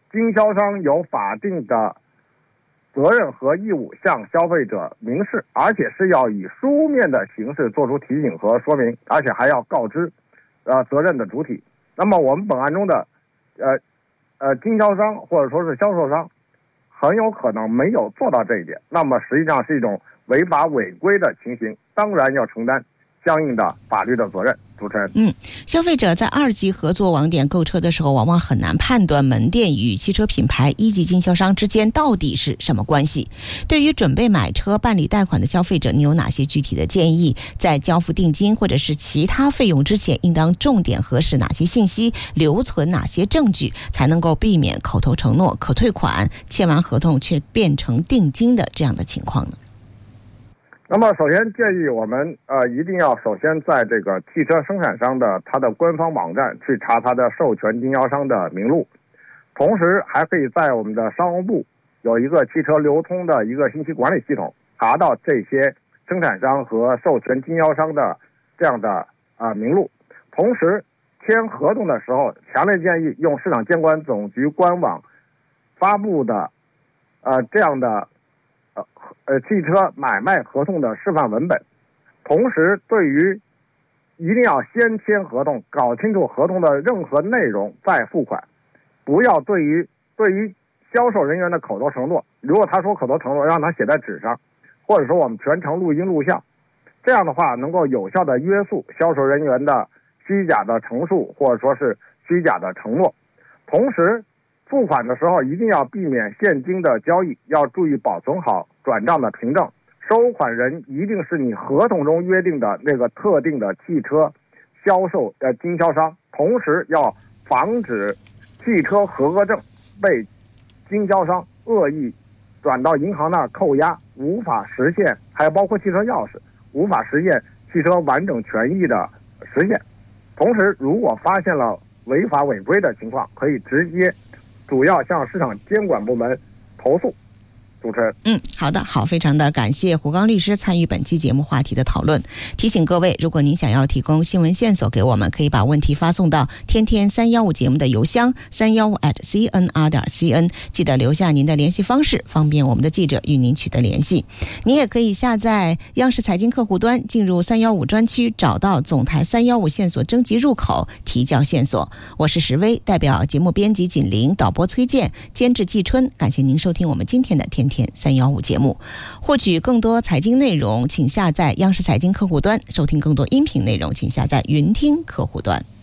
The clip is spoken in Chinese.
经销商有法定的责任和义务向消费者明示，而且是要以书面的形式做出提醒和说明，而且还要告知责任的主体。那么我们本案中的经销商或者说是销售商很有可能没有做到这一点，那么实际上是一种违法违规的情形，当然要承担相应的法律的责任。主持人， 消费者在2级合作网点购车的时候，往往很难判断门店与汽车品牌1级经销商之间到底是什么关系。对于准备买车、办理贷款的消费者，你有哪些具体的建议？在交付定金或者是其他费用之前，应当重点核实哪些信息，留存哪些证据，才能够避免口头承诺可退款，签完合同却变成定金的这样的情况呢？ 那么首先建议我们一定要首先在这个汽车生产商的它的官方网站去查它的授权经销商的名录，同时还可以在我们的商务部有一个汽车流通的一个信息管理系统，查到这些生产商和授权经销商的这样的名录。同时签合同的时候，强烈建议用市场监管总局官网发布的这样的汽车买卖合同的示范文本。同时对于一定要先签合同，搞清楚合同的任何内容再付款，不要对于销售人员的口头承诺，如果他说口头承诺，让他写在纸上，或者说我们全程录音录像，这样的话能够有效的约束销售人员的虚假的陈述或者说是虚假的承诺。同时付款的时候一定要避免现金的交易，要注意保存好转账的凭证，收款人一定是你合同中约定的那个特定的汽车销售经销商。同时要防止汽车合格证被经销商恶意转到银行那扣押，无法实现，还有包括汽车钥匙，无法实现汽车完整权益的实现。同时如果发现了违法违规的情况，可以直接主要向市场监管部门投诉。主持人， 好的，好，非常的感谢胡刚律师参与本期节目话题的讨论。提醒各位，如果您想要提供新闻线索给我们，可以把问题发送到天天315节目的邮箱315@cnr.cn， 记得留下您的联系方式，方便我们的记者与您取得联系。您也可以下载央视财经客户端，进入315专区，找到总台315线索征集入口，提交线索。我是石薇，代表节目编辑锦玲、导播崔健、监制季春，感谢您收听我们今天的天天315节目。获取更多财经内容，请下载央视财经客户端；收听更多音频内容，请下载云听客户端。